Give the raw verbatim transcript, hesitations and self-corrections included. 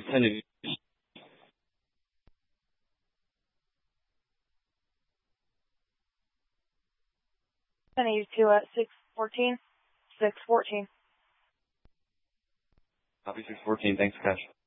ten eighty. ten eighty-two at six fourteen. six fourteen. Copy six fourteen. Thanks, Cash.